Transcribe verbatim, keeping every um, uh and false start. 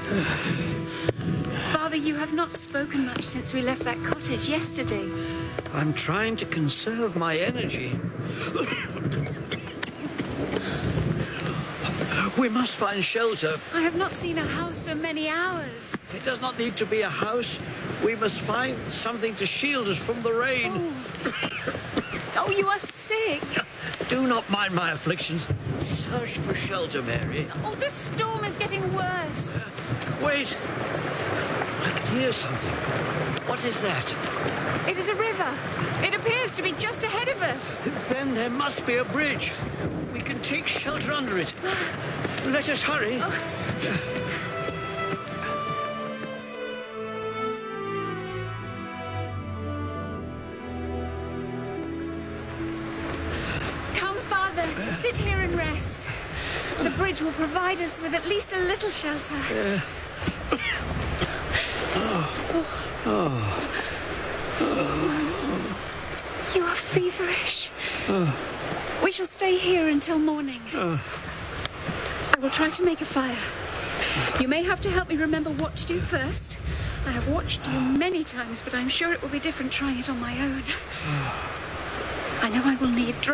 Father, you have not spoken much since we left that cottage yesterday. I'm trying to conserve my energy. We must find shelter. I have not seen a house for many hours. It does not need to be a house. We must find something to shield us from the rain. Oh, oh you are sick. Do not mind my afflictions. Search for shelter, Mary. Oh, this storm is getting worse. Wait. I can hear something. What is that? It is a river. It appears to be just ahead of us. Then there must be a bridge. We can take shelter under it. Let us hurry. Come, Father. Sit here and rest. The bridge will provide us with at least a little shelter. Uh, oh. Oh. You are feverish. Oh. We shall stay here until morning. Oh. I will try to make a fire. You may have to help me remember what to do first. I have watched you many times, but I'm sure it will be different trying it on my own. I know I will need dry